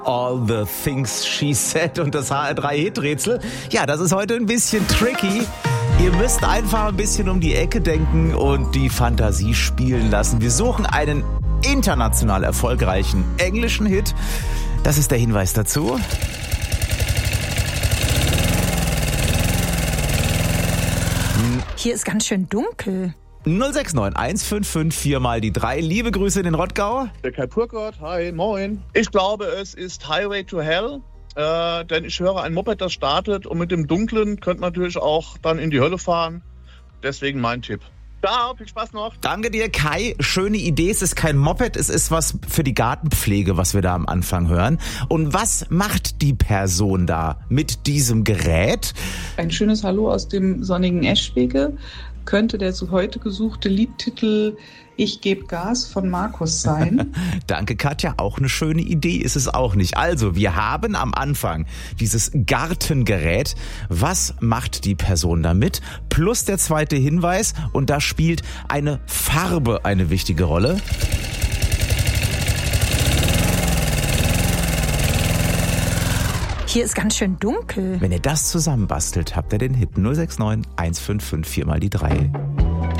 All the Things She Said und das HR3-Hit-Rätsel. Ja, das ist heute ein bisschen tricky. Ihr müsst einfach ein bisschen um die Ecke denken und die Fantasie spielen lassen. Wir suchen einen international erfolgreichen englischen Hit. Das ist der Hinweis dazu. Hier ist ganz schön dunkel. 069 155 4 mal die 3. Liebe Grüße in den Rottgau. Der Kai Purgott, hi, moin. Ich glaube, es ist Highway to Hell, denn ich höre ein Moped, das startet und mit dem Dunklen könnte natürlich auch dann in die Hölle fahren. Deswegen mein Tipp. Ciao, viel Spaß noch. Danke dir, Kai. Schöne Idee. Es ist kein Moped, es ist was für die Gartenpflege, was wir da am Anfang hören. Und was macht die Person da mit diesem Gerät? Ein schönes Hallo aus dem sonnigen Eschwege. Könnte der zu heute gesuchte Liedtitel Ich geb Gas von Markus sein. Danke, Katja. Auch eine schöne Idee ist es auch nicht. Also, wir haben am Anfang dieses Gartengerät. Was macht die Person damit? Plus der zweite Hinweis. Und da spielt eine Farbe eine wichtige Rolle. Hier ist ganz schön dunkel. Wenn ihr das zusammenbastelt, habt ihr den Hit 069 155 4 mal die 3.